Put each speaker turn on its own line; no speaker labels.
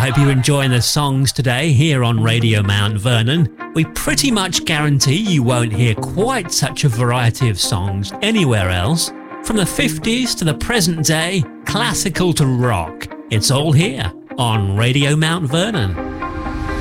I hope you're enjoying the songs today here on Radio Mount Vernon. We pretty much guarantee you won't hear quite such a variety of songs anywhere else. From the 50s to the present day, classical to rock, it's all here on Radio Mount Vernon.